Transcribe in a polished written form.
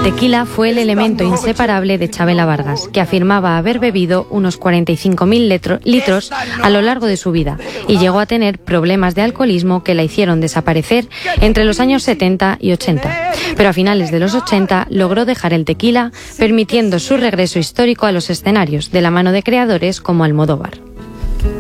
El tequila fue el elemento inseparable de Chabela Vargas, que afirmaba haber bebido unos 45.000 litros a lo largo de su vida y llegó a tener problemas de alcoholismo que la hicieron desaparecer entre los años 70 y 80. Pero a finales de los 80 logró dejar el tequila, permitiendo su regreso histórico a los escenarios de la mano de creadores como Almodóvar.